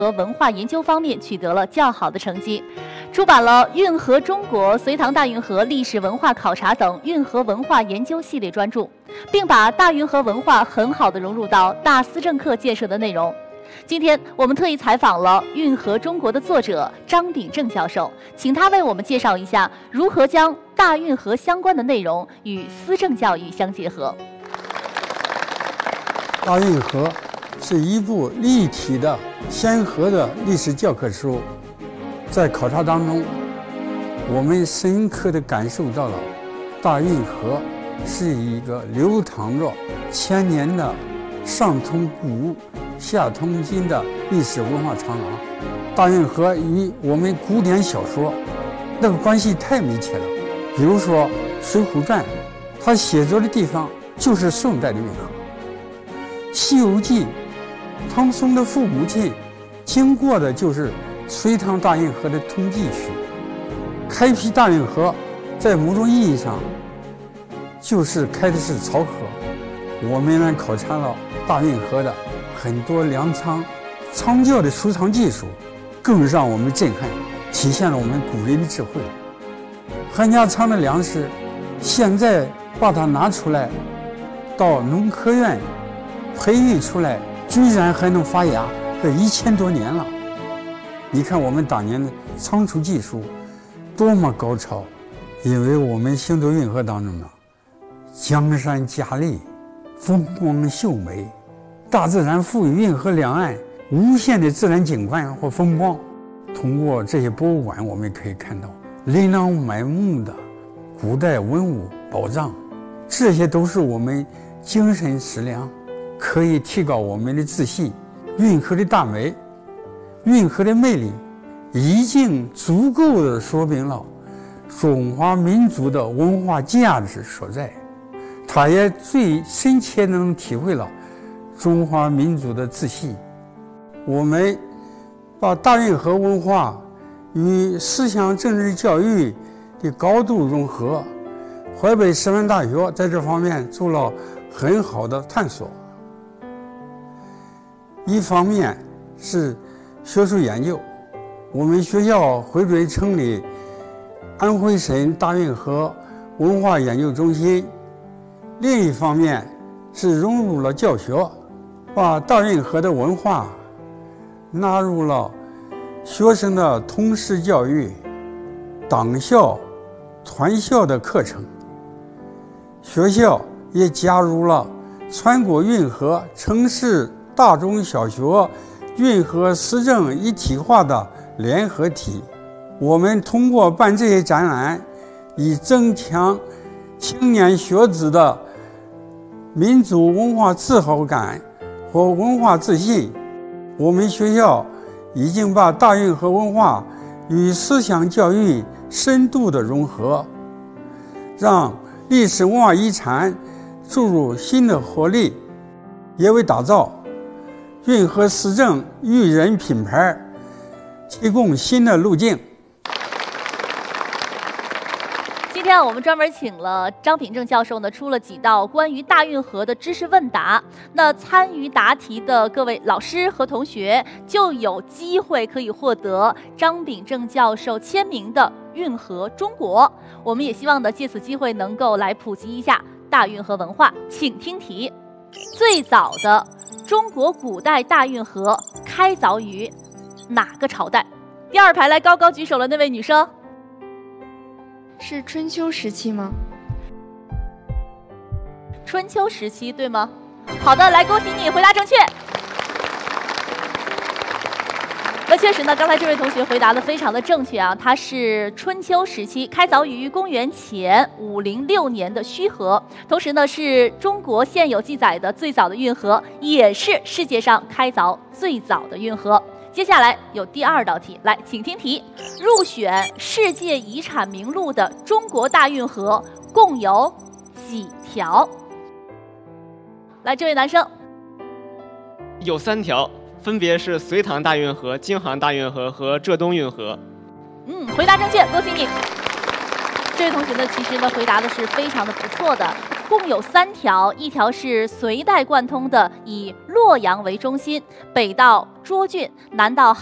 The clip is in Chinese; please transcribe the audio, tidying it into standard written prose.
和文化研究方面取得了较好的成绩，出版了《运河中国、隋唐大运河历史文化考察等运河文化研究系列专著》，并把大运河文化很好地融入到大思政课建设的内容。今天我们特意采访了《运河中国》的作者张秉正教授，请他为我们介绍一下如何将大运河相关的内容与思政教育相结合。 大运河是一部立体的先河的历史教科书，在考察当中，我们深刻地感受到了大运河是一个流淌着千年的上通古下通今的历史文化长廊。大运河与我们古典小说那个关系太密切了。比如说《水浒传》，它写作的地方就是宋代的运河。《西游记》，唐宋的父母亲经过的就是隋唐大运河的通济区。开辟大运河在某种意义上就是开的是漕河。我们呢考察了大运河的很多粮仓仓窖的储藏技术，更让我们震撼，体现了我们古人的智慧。韩家仓的粮食现在把它拿出来到农科院培育出来，居然还能发芽，这1000多年了。你看我们当年的仓储技术多么高超，因为我们行走运河当中呢，江山佳丽，风光秀美，大自然赋予运河两岸无限的自然景观或风光。通过这些博物馆，我们可以看到琳琅满目的古代文物宝藏，这些都是我们精神食粮，可以提高我们的自信。运河的大美，运河的魅力，已经足够地说明了中华民族的文化价值所在。它也最深切地能体会了中华民族的自信。我们把大运河文化与思想政治教育的高度融合，淮北师范大学在这方面做了很好的探索。一方面是学术研究，我们学校徽准成立安徽省大运河文化研究中心；另一方面是融入了教学，把大运河的文化纳入了学生的通识教育、党校、团校的课程。学校也加入了全国运河城市大中小学运河思政一体化的联合体。我们通过办这些展览，以增强青年学子的民族文化自豪感和文化自信。我们学校已经把大运河文化与思想教育深度的融合，让历史文化遗产注入新的活力，也为打造运河思政育人品牌提供新的路径。 今天我们专门请了张秉正教授呢，出了几道关于大运河的知识问答。那参与答题的各位老师和同学就有机会可以获得张秉正教授签名的《运河中国》。我们也希望呢，借此机会能够来普及一下大运河文化。请听题：最早的中国古代大运河开凿于哪个朝代？第二排来高高举手的那位女生。 是春秋时期吗？ 春秋时期对吗？好的，来恭喜你回答正确。那确实呢，刚才这位同学回答的非常的正确啊，它是春秋时期开凿于公元前506年的胥河，同时呢是中国现有记载的最早的运河，也是世界上开凿最早的运河。接下来有第二道题，来，请听题：入选世界遗产名录的中国大运河共有几条？来，这位男生。 有3条，分别是隋唐大运河、京杭大运河和浙东运河。 回答正确，恭喜你。这位同学呢，其实呢回答的是非常的不错的。 共有3条，一条是隋代贯通的，以洛阳为中心，北到涿郡，南到